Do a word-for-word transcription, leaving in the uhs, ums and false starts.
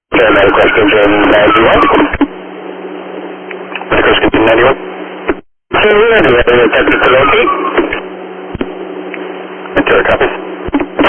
Paramedic question ninety-one. Medical question ninety-one. So, do you have any attempted to locate? Enter, copy.